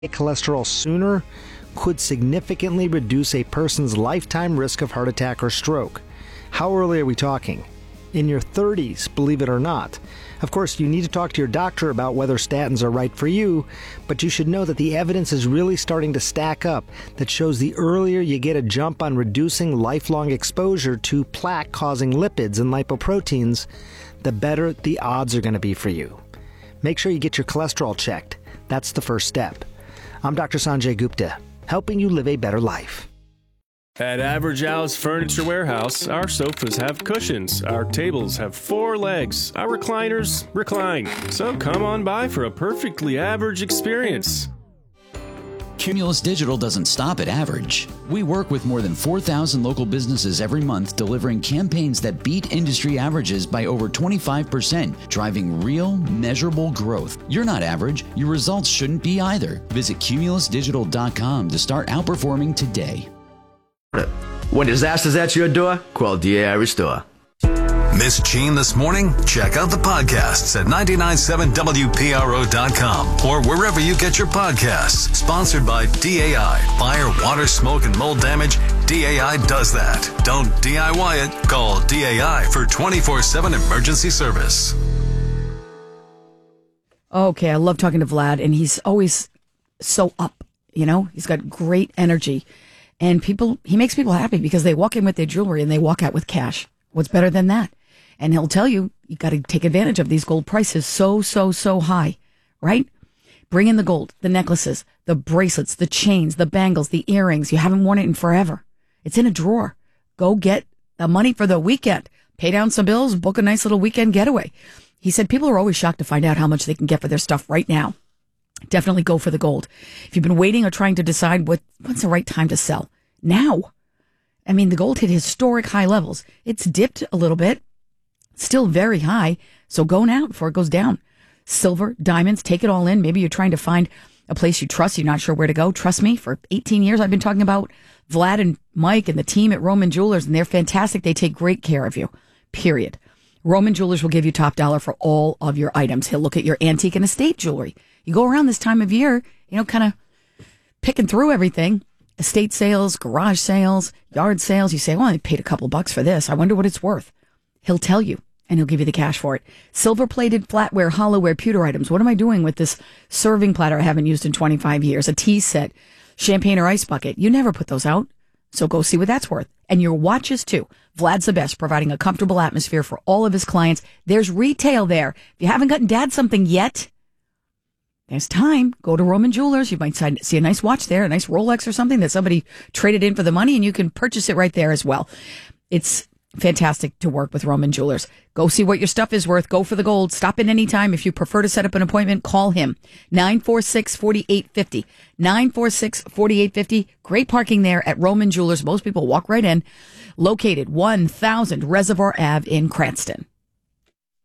cholesterol sooner could significantly reduce a person's lifetime risk of heart attack or stroke. How early are we talking? In your 30s, believe it or not. Of course, you need to talk to your doctor about whether statins are right for you, but you should know that the evidence is really starting to stack up that shows the earlier you get a jump on reducing lifelong exposure to plaque-causing lipids and lipoproteins, the better the odds are going to be for you. Make sure you get your cholesterol checked. That's the first step. I'm Dr. Sanjay Gupta, helping you live a better life. At Average Al's Furniture Warehouse, our sofas have cushions, our tables have 4 legs, our recliners recline. So come on by for a perfectly average experience. Cumulus Digital doesn't stop at average. We work with more than 4,000 local businesses every month, delivering campaigns that beat industry averages by over 25%, driving real, measurable growth. You're not average. Your results shouldn't be either. Visit cumulusdigital.com to start outperforming today. When disaster's at your door, call DAI Restore. Miss Jean this morning? Check out the podcasts at 997WPRO.com or wherever you get your podcasts. Sponsored by DAI. Fire, water, smoke, and mold damage. DAI does that. Don't DIY it. Call DAI for 24/7 emergency service. Okay, I love talking to Vlad, and he's always so up, you know? He's got great energy. And he makes people happy because they walk in with their jewelry and they walk out with cash. What's better than that? And he'll tell you, you got to take advantage of these gold prices so high, right? Bring in the gold, the necklaces, the bracelets, the chains, the bangles, the earrings. You haven't worn it in forever. It's in a drawer. Go get the money for the weekend. Pay down some bills, book a nice little weekend getaway. He said people are always shocked to find out how much they can get for their stuff right now. Definitely go for the gold. If you've been waiting or trying to decide what's the right time to sell, now. I mean, the gold hit historic high levels. It's dipped a little bit, still very high, so go now before it goes down. Silver, diamonds, take it all in. Maybe you're trying to find a place you trust. You're not sure where to go. Trust me, for 18 years I've been talking about Vlad and Mike and the team at Roman Jewelers, and they're fantastic. They take great care of you, period. Roman Jewelers will give you top dollar for all of your items. He'll look at your antique and estate jewelry. You go around this time of year, kind of picking through everything. Estate sales, garage sales, yard sales. You say, well, I paid a couple bucks for this. I wonder what it's worth. He'll tell you, and he'll give you the cash for it. Silver-plated, flatware, hollowware, pewter items. What am I doing with this serving platter I haven't used in 25 years? A tea set, champagne or ice bucket. You never put those out, so go see what that's worth. And your watches, too. Vlad's the best, providing a comfortable atmosphere for all of his clients. There's retail there. If you haven't gotten Dad something yet, there's time. Go to Roman Jewelers. You might see a nice watch there, a nice Rolex or something that somebody traded in for the money, and you can purchase it right there as well. It's fantastic to work with Roman Jewelers. Go see what your stuff is worth. Go for the gold. Stop in anytime. If you prefer to set up an appointment, call him. 946-4850. 946-4850. Great parking there at Roman Jewelers. Most people walk right in. Located 1000 Reservoir Ave in Cranston.